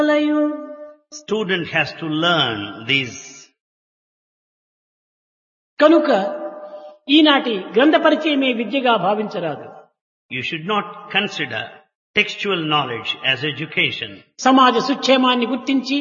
Student has to learn these. కనుక ఈనాటి గ్రంథ పరిచయమే విద్యగా భావించరాదు. You should not consider textual knowledge as education. సమాజ సుక్షేమాన్ని గుర్తించి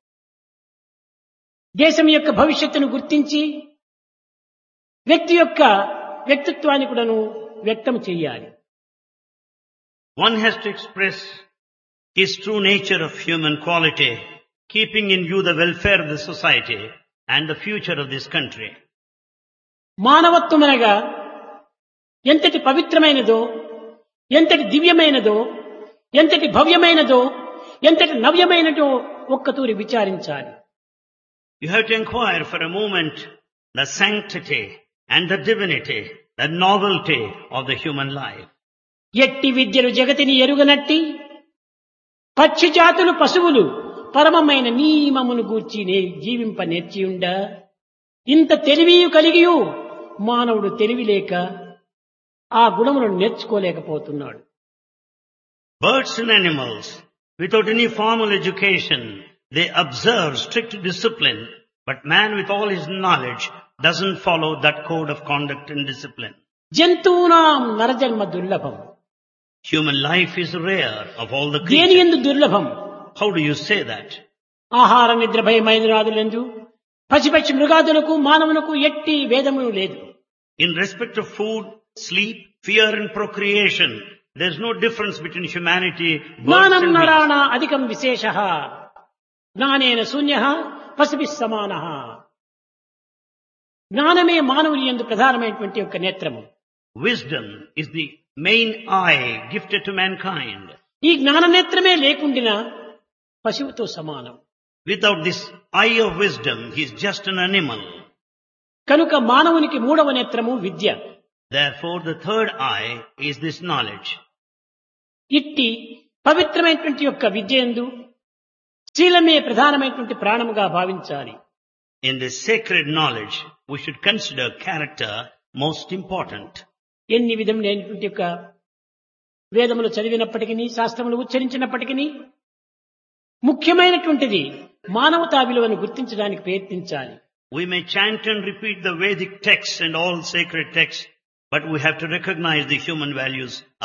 దేశం యొక్క భవిష్యత్తును గుర్తించి వ్యక్తి యొక్క వ్యక్తిత్వాన్ని కూడాను వ్యక్తం చేయాలి. One has to express his true nature of human quality, keeping in view the welfare of the society and the future of this country. మానవత్వమనగా ఎంతటి పవిత్రమైనదో, ఎంతటి దివ్యమైనదో, ఎంతటి భవ్యమైనదో, ఎంతటి నవ్యమైనదో ఒక్కతూరి విచారించాలి. You have to inquire for a moment the sanctity and the divinity, the novelty of the human life. ఎట్టి విద్యలు జగతిని ఎరుగనట్టి పక్షి జాతులు పశువులు పరమమైన నియమమును గూర్చి జీవింప నేర్చియుండ ఇంత తెలివియు కలిగియు మానవుడు తెలివిలేక ఆ గుణములను నేర్చుకోలేకపోతున్నాడు. Birds and animals, without any formal education, they observe strict discipline, but man with all his knowledge doesn't follow that code of conduct and discipline. జంతువునాం నరజన్మ దుర్లభం. Human life is rare of all the దేని creatures. యందు దుర్లభం? How do you say that? ఆహార నిద్ర భయమైనరాదులందు పశుపక్షి మృగాదులకు మానవునకు ఎట్టి భేదమును లేదు. In respect of food, sleep, fear and procreation, there's no difference between humanity, birds జ్ఞానం and beasts. నరాణ అధికం విశేషః జ్ఞానేన శూన్యః పశుభిః సమానః. జ్ఞానమే మానవుని యందు ప్రధానమైనటువంటి ఒక నేత్రము. Wisdom is the main eye gifted to mankind. ఈ జ్ఞాన నేత్రమే లేకుండినా పశువుతో సమానం. Without this eye of wisdom, he is just an animal. కనుక మానవునికి మూడవ నేత్రము విద్య. Therefore, the third eye is this knowledge. ఇట్టి పవిత్రమైనటువంటి యొక్క విద్యందు శీలమే ప్రధానమైనటువంటి ప్రాణముగా భావించాలి. In this sacred knowledge, we should consider character most important. ఎన్ని విధములైనటువంటి యొక్క వేదములు చదివినప్పటికీ శాస్త్రములు ఉచ్చరించినప్పటికీ ముఖ్యమైనటువంటిది మానవతా విలువను గుర్తించడానికి ప్రయత్నించాలి. We may chant and repeat the Vedic texts and all sacred texts, but we have to recognize the human values